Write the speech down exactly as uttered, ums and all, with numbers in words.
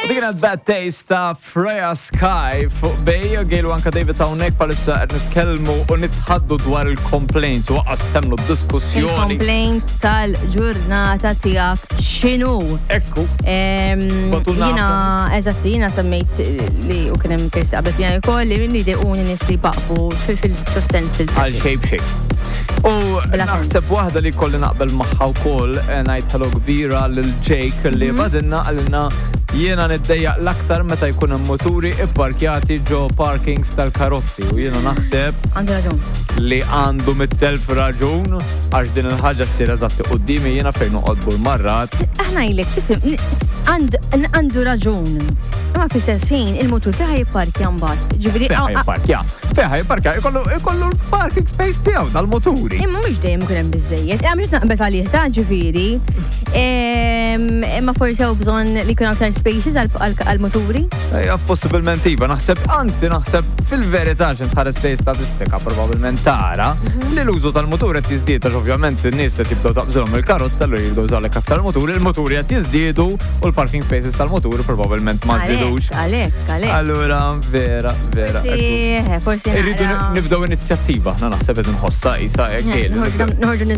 Dik kienet Bad Taste ta' Freya Sky fuq Bej, Gejlu anka David hawnhekk palissa qed nitkellmu u nitħaddu dwar il-complaints u waqqas temlu diskussjoni. Il-complaint tal-ġurnata tiegħek x'inhu? Ekku. Jiena eżatti jiena semmejt li u kien hemm kirsi qabel jiena jkoll li jdequni nies li baqfu fil-sostens Għal xejn b'xejn. U naħseb waħda li kolli naqbel magħha wkoll ngħid ħallu kbira lil Jake li badilna għalina jiena niddejjaq l-aktar meta jkun hemm moturi ipparkjati ġo parkings tal-karozzi u jiena naħseb għandu raġun li għandu mit-telf raġun għax din il-ħaġa ssir eżatti qudiemi jiena fejn noqogħdu l-marrat. Aħna jlek tifhem għandu raġun. Ma fi sessin il-motur fejn jipparkja mbagħad. Ġifieri fejn jipparkja. Fejn jipparkja ikollu ikollu l-parking space tiegħu tal-moturi. Imma mhux dejjem ikun hemm biżejjed. Hemm mhux naqbes għalih ta' ġifieri. Imma forsi hawn bżonn li jkun aktar spaces għal-moturi? Ejja, possibilment iva, naħseb, anzi naħseb fil-verità xi tħares lejn statistika probabbilment tara li l-użu tal-motur qed jiżdied għax ovvjament in-nies qed jibdew taqbżilhom il-karozza allura jibdew żgħalek aktar il-motur, il-moturi qed jiżdiedu u l-parking spaces tal-motur probabbilment ma żdiedux. Għalhekk, għalhekk. Allura vera, vera. Forsi, forsi irridu nibdew inizjattiva, na naħseb qed inħossa isa hekk. Noħorġu